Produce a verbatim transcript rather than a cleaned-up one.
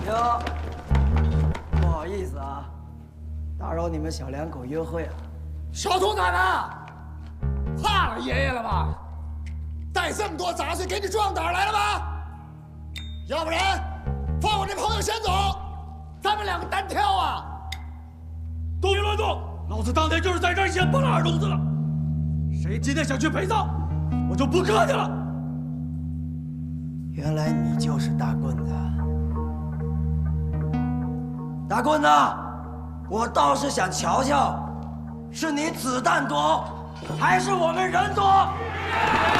哟，不好意思啊，打扰你们小两口约会了。 小兔崽子，怕了爷爷了吧？带这么多杂碎给你壮胆来了吧？要不然放我这朋友先走，咱们两个单挑啊！ 动一乱动！老子当天就是在这儿先崩了二犊子了。谁今天想去陪葬，我就不客气了。 原来你就是大棍子。大棍子，我倒是想瞧瞧，是你子弹多，还是我们人多？